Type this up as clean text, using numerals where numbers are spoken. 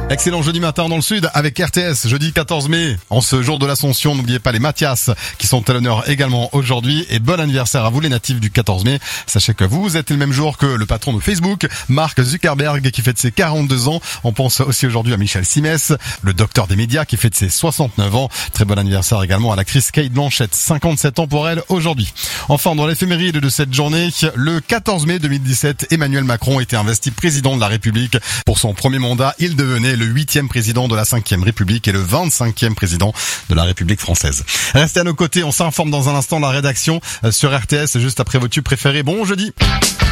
Excellent jeudi matin dans le sud avec RTS, jeudi 14 mai. En ce jour de l'Ascension, n'oubliez pas les Mathias qui sont à l'honneur également aujourd'hui. Et bon anniversaire à vous les natifs du 14 mai. Sachez que vous êtes le même jour que le patron de Facebook, Mark Zuckerberg, qui fête ses 42 ans. On pense aussi aujourd'hui à Michel Simès, le docteur des médias qui fête ses 69 ans. Très bon anniversaire également à l'actrice Cate Blanchett, 57 ans pour elle aujourd'hui. Enfin, dans l'éphéméride de cette journée, le 14 mai 2017, Emmanuel Macron était investi président de la République. Pour son premier mandat, il devenait le 8e président de la 5e République et le 25e président de la République française. Restez à nos côtés, on s'informe dans un instant la rédaction sur RTS juste après vos tubes préférés. Bon jeudi.